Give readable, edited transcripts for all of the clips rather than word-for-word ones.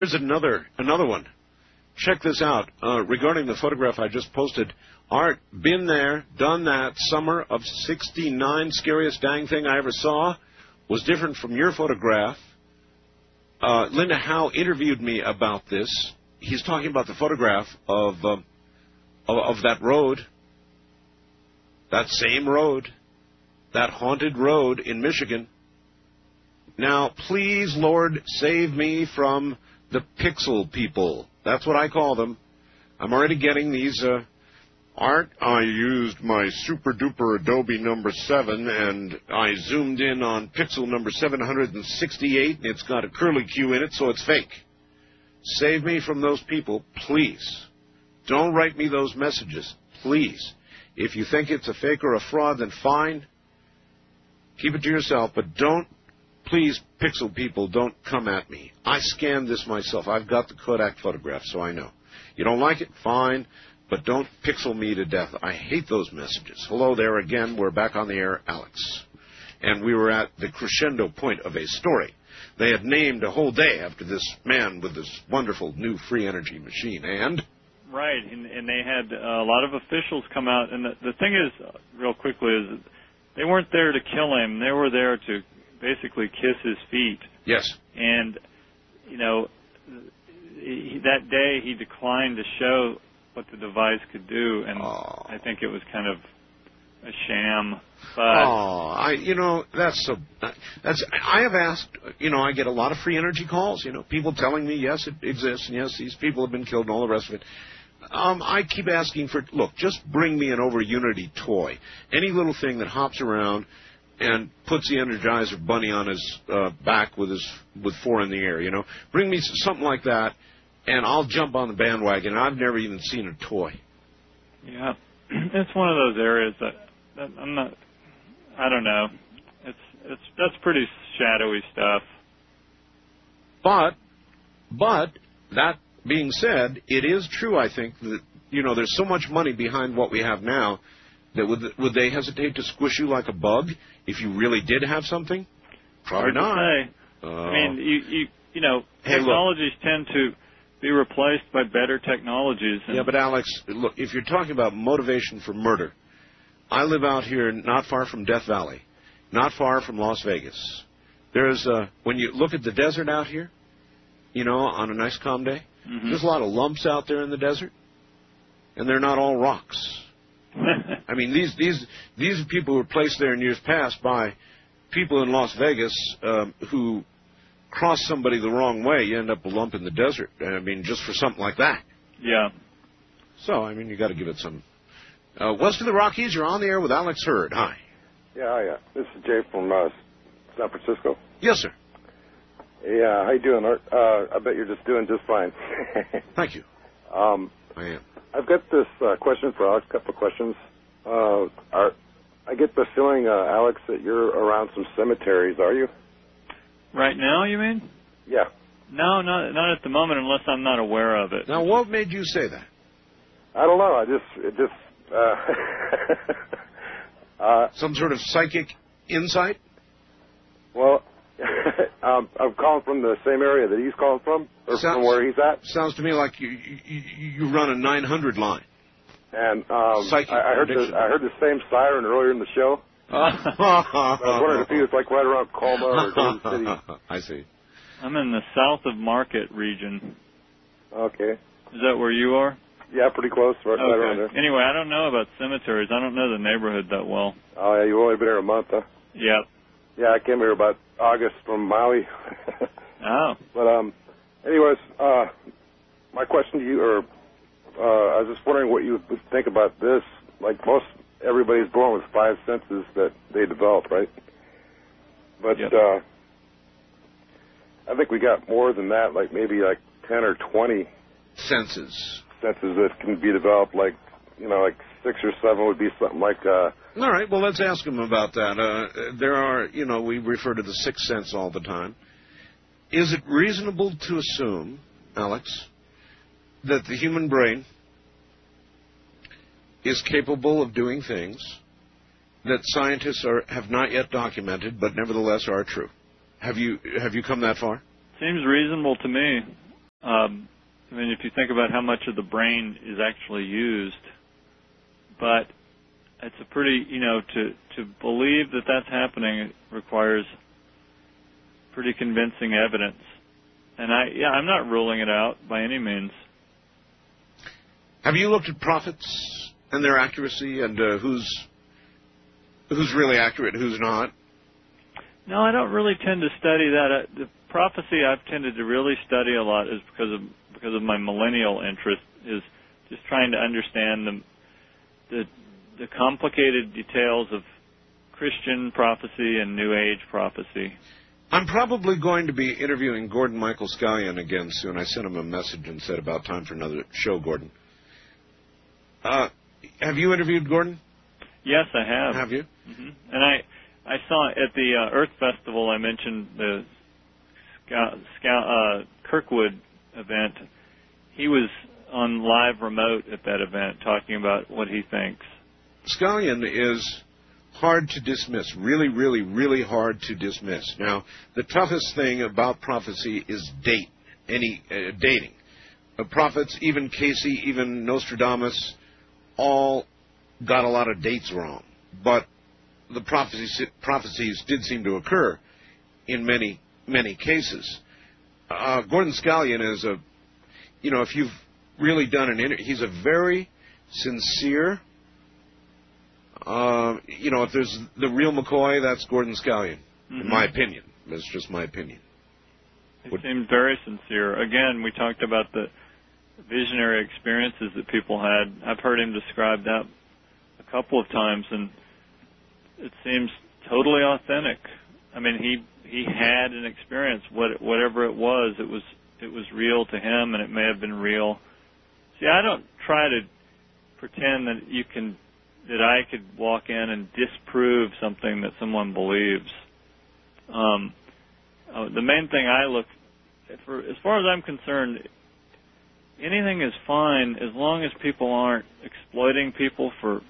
Here's another one. Check this out. Regarding the photograph I just posted, Art, been there, done that. Summer of '69, scariest dang thing I ever saw was different from your photograph. Linda Howe interviewed me about this. He's talking about the photograph of that road, that same road, that haunted road in Michigan. Now, please, Lord, save me from the pixel people. That's what I call them. I'm already getting these. Art, I used my super-duper Adobe number 7, and I zoomed in on pixel number 768, and it's got a curly Q in it, so it's fake. Save me from those people, please. Don't write me those messages, please. If you think it's a fake or a fraud, then fine. Keep it to yourself, but don't, please, pixel people, don't come at me. I scanned this myself. I've got the Kodak photograph, so I know. You don't like it? Fine. But don't pixel me to death. I hate those messages. Hello there again. We're back on the air, Alex. And we were at the crescendo point of a story. They had named a whole day after this man with this wonderful new free energy machine. And? Right. And they had a lot of officials come out. And the thing is, real quickly, is they weren't there to kill him. They were there to basically kiss his feet. Yes. And, you know, that day he declined to show what the device could do, and I think it was kind of a sham. But I have asked, I get a lot of free energy calls, people telling me, yes, it exists, and yes, these people have been killed, and all the rest of it. I keep asking for, look, just bring me an over Unity toy. Any little thing that hops around and puts the Energizer Bunny on his back with 4 in the air, Bring me something like that. And I'll jump on the bandwagon. I've never even seen a toy. Yeah, it's one of those areas that I'm not. I don't know. That's pretty shadowy stuff. But that being said, it is true. I think that there's so much money behind what we have now that would they hesitate to squish you like a bug if you really did have something? Probably not. Hard to say. I mean, technologies tend to be replaced by better technologies. Yeah, but Alex, look, if you're talking about motivation for murder, I live out here not far from Death Valley, not far from Las Vegas. There's when you look at the desert out here, on a nice calm day, there's a lot of lumps out there in the desert, and they're not all rocks. I mean, these people were placed there in years past by people in Las Vegas who cross somebody the wrong way, you end up a lump in the desert. I mean, just for something like that. Yeah. So, I mean, you got to give it some. West of the Rockies, you're on the air with Alex Hurd. Hi. Yeah. This is Jay from San Francisco. Yes, sir. Yeah, how you doing, Art? I bet you're just doing just fine. Thank you. I am. I've got this question for Alex, a couple of questions. I get the feeling, Alex, that you're around some cemeteries, are you? Right now, you mean? Yeah. No, not at the moment, unless I'm not aware of it. Now, what made you say that? I don't know. Some sort of psychic insight? Well, I'm calling from the same area that he's calling from, or from where he's at. Sounds to me like you run a 900 line. And I heard the same siren earlier in the show. I was wondering if he was like right around Colma or Dune City. I see. I'm in the south of Market region. Okay. Is that where you are? Yeah, pretty close, right around there. Anyway, I don't know about cemeteries. I don't know the neighborhood that well. Oh, yeah, you've only been here a month, huh? Yep. Yeah, I came here about August from Maui. Oh. But anyways, my question to you, I was just wondering what you would think about this. Like everybody's born with 5 senses that they develop, right? But yep. I think we got more than that, like maybe like 10 or 20 senses that can be developed. Like 6 or 7 would be something like. All right, well, let's ask him about that. There are, we refer to the sixth sense all the time. Is it reasonable to assume, Alex, that the human brain is capable of doing things that scientists have not yet documented, but nevertheless are true? Have you come that far? Seems reasonable to me. I mean, if you think about how much of the brain is actually used, but it's a pretty, to believe that that's happening requires pretty convincing evidence. And I'm not ruling it out by any means. Have you looked at prophets and their accuracy and who's really accurate, who's not? No, I don't really tend to study that. The prophecy I've tended to really study a lot is because of my millennial interest, is just trying to understand the complicated details of Christian prophecy and New Age prophecy. I'm probably going to be interviewing Gordon Michael Scallion again soon. I sent him a message and said about time for another show, Gordon. Have you interviewed Gordon? Yes, I have. Have you? Mm-hmm. And I saw at the Earth Festival, I mentioned the Kirkwood event. He was on live remote at that event talking about what he thinks. Scallion is hard to dismiss, really, really, really hard to dismiss. Now, the toughest thing about prophecy is dating. Prophets, even Casey, even Nostradamus, all got a lot of dates wrong. But the prophecies did seem to occur in many, many cases. Gordon Scallion is if you've really done an interview, he's a very sincere, if there's the real McCoy, that's Gordon Scallion, in my opinion. That's just my opinion. He seemed very sincere. Again, we talked about the visionary experiences that people had. I've heard him describe that a couple of times, and it seems totally authentic. I mean, he had an experience, whatever it was real to him, and it may have been real. See, I don't try to pretend that I could walk in and disprove something that someone believes. The main thing I look for, as far as I'm concerned, anything is fine as long as people aren't exploiting people for,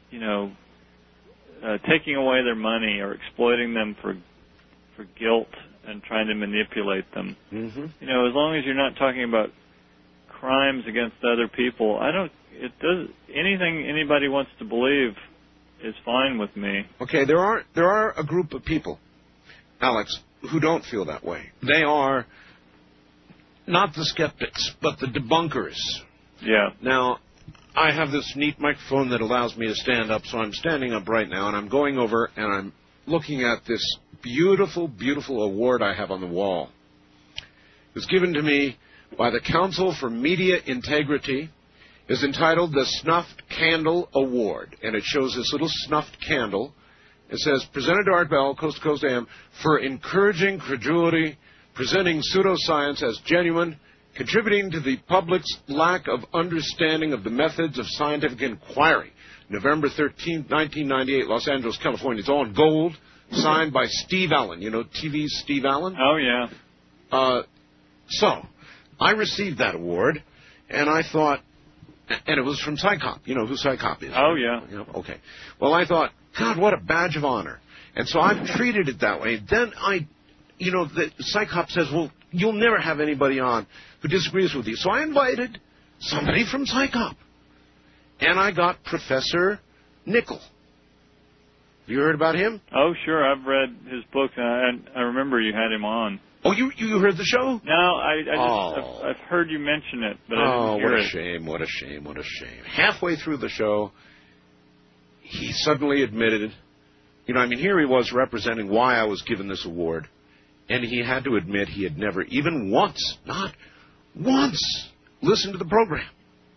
taking away their money or exploiting them for guilt and trying to manipulate them. Mm-hmm. As long as you're not talking about crimes against other people, anything anybody wants to believe is fine with me. Okay, there are a group of people, Alex, who don't feel that way. They are not the skeptics, but the debunkers. Yeah. Now, I have this neat microphone that allows me to stand up, so I'm standing up right now, and I'm going over and I'm looking at this beautiful, beautiful award I have on the wall. It was given to me by the Council for Media Integrity. Is entitled the Snuffed Candle Award, and it shows this little snuffed candle. It says, presented to Art Bell, Coast to Coast AM, for encouraging credulity, presenting pseudoscience as genuine, contributing to the public's lack of understanding of the methods of scientific inquiry. November 13, 1998, Los Angeles, California. It's all in gold, signed by Steve Allen. You know TV's Steve Allen? Oh, yeah. So, I received that award, and I thought, and it was from Psychop. You know who Psychop is? Oh, yeah. Okay. Well, I thought, God, what a badge of honor. And so I've treated it that way. Then the Psychop says, well, you'll never have anybody on who disagrees with you. So I invited somebody from Psychop. And I got Professor Nickel. Have you heard about him? Oh, sure. I've read his book. I remember you had him on. Oh, you heard the show? No, I've heard you mention it, but I didn't hear it. What a shame. Halfway through the show, he suddenly admitted, here he was representing why I was given this award, and he had to admit he had never even once, not once, listened to the program.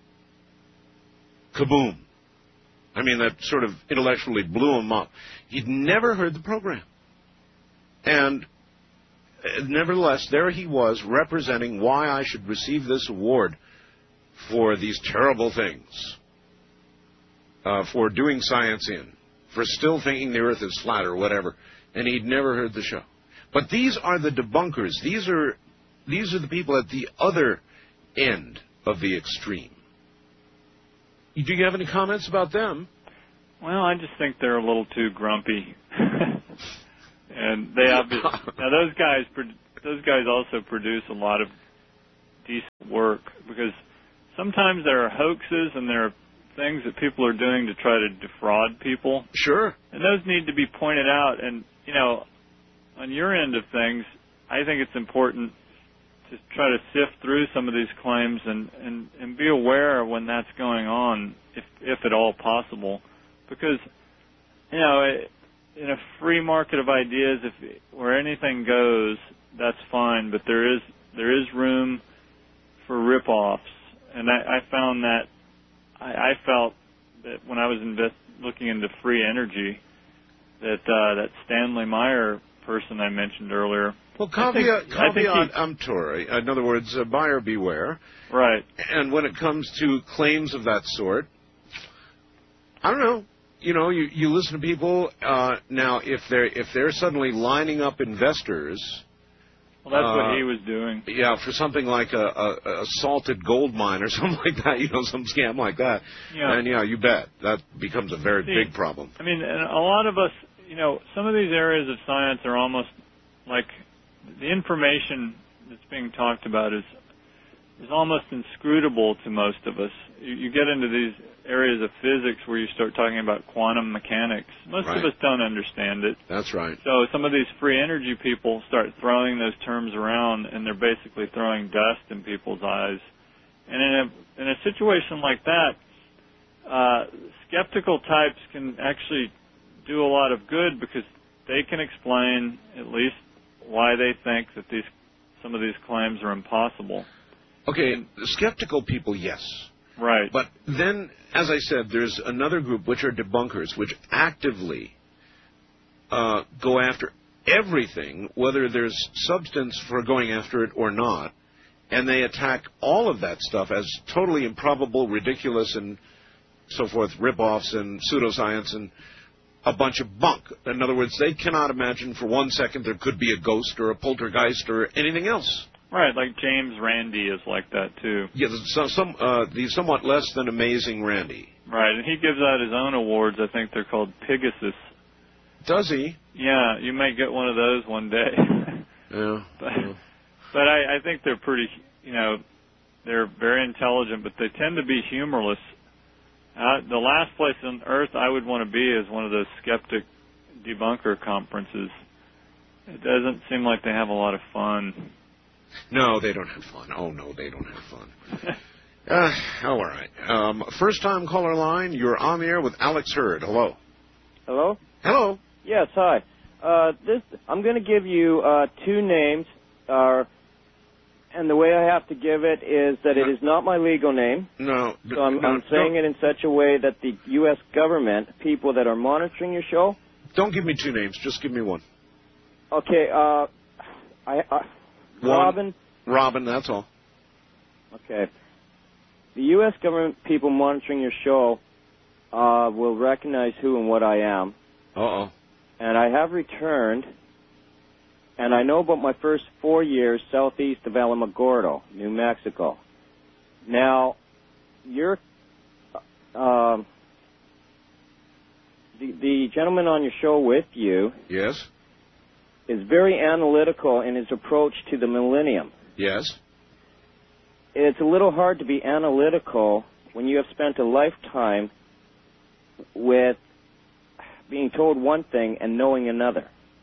Kaboom. That sort of intellectually blew him up. He'd never heard the program. And nevertheless, there he was representing why I should receive this award for these terrible things, for doing science for still thinking the earth is flat or whatever, and he'd never heard the show. But these are the debunkers. These are the people at the other end of the extreme. Do you have any comments about them? Well, I just think they're a little too grumpy. And they obviously, now those guys also produce a lot of decent work, because sometimes there are hoaxes and there are things that people are doing to try to defraud people. Sure. And those need to be pointed out. And, you know, on your end of things, I think it's important to try to sift through some of these claims and be aware when that's going on, if at all possible. Because, you know, in a free market of ideas, where anything goes, that's fine. But there is room for rip-offs. And I found that I felt that when I was looking into free energy, that Stanley Meyer person I mentioned earlier. Well, caveat emptor. In other words, buyer beware. Right. And when it comes to claims of that sort, I don't know. You know, you listen to people now. If they're suddenly lining up investors. Well, that's what he was doing. Yeah, for something like a salted gold mine or something like that, you know, some scam like that. Yeah. And, yeah, you bet. That becomes a very big problem. I mean, and a lot of us, you know, some of these areas of science are almost like the information that's being talked about is almost inscrutable to most of us. You get into these areas of physics where you start talking about quantum mechanics. Most of us don't understand it. That's right. So some of these free energy people start throwing those terms around, and they're basically throwing dust in people's eyes. And in a situation like that, skeptical types can actually do a lot of good, because they can explain at least why they think that some of these claims are impossible. Okay, skeptical people, yes. Right. But then, as I said, there's another group which are debunkers, which actively go after everything, whether there's substance for going after it or not, and they attack all of that stuff as totally improbable, ridiculous, and so forth, rip-offs and pseudoscience and a bunch of bunk. In other words, they cannot imagine for 1 second there could be a ghost or a poltergeist or anything else. Right, like James Randi is like that, too. Yeah, the somewhat less than amazing Randi. Right, and he gives out his own awards. I think they're called Pegasus. Does he? Yeah, you may get one of those one day. Yeah. But I think they're pretty, you know, they're very intelligent, but they tend to be humorless. The last place on earth I would want to be is one of those skeptic debunker conferences. It doesn't seem like they have a lot of fun. No, they don't have fun. Oh, no, they don't have fun. All right. First-time caller line, you're on the air with Alex Hurd. Hello. Hello? Hello. Yes, hi. I'm going to give you two names, and the way I have to give it is that it is not my legal name. No. So I'm saying it in such a way that the U.S. government, people that are monitoring your show... Don't give me two names. Just give me one. Okay, Robin. Robin, that's all. Okay. The U.S. government people monitoring your show will recognize who and what I am. Uh-oh. And I have returned, and I know about my first 4 years southeast of Alamogordo, New Mexico. Now, the gentleman on your show with you... Yes? ...is very analytical in his approach to the millennium. Yes? It's a little hard to be analytical when you have spent a lifetime with being told one thing and knowing another.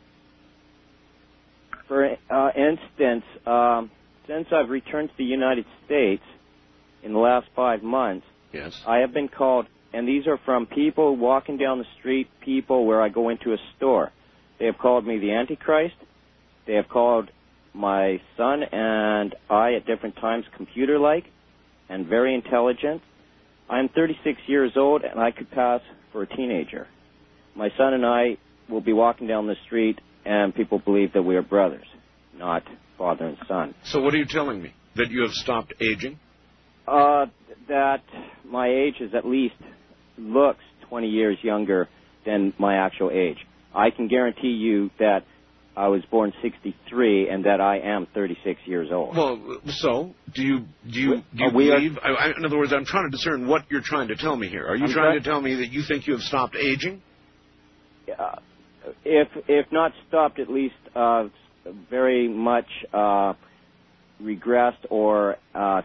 For instance, since I've returned to the United States in the last 5 months, yes, I have been called, and these are from people walking down the street, people where I go into a store. They have called me the Antichrist. They have called my son and I at different times computer-like and very intelligent. I'm 36 years old, and I could pass for a teenager. My son and I will be walking down the street, and people believe that we are brothers, not father and son. So what are you telling me? That you have stopped aging? That my age is at least looks 20 years younger than my actual age. I can guarantee you that I was born 63 and that I am 36 years old. Well, so do you believe? In other words, I'm trying to discern what you're trying to tell me here. Are you trying to tell me that you think you have stopped aging? If not stopped, at least very much regressed or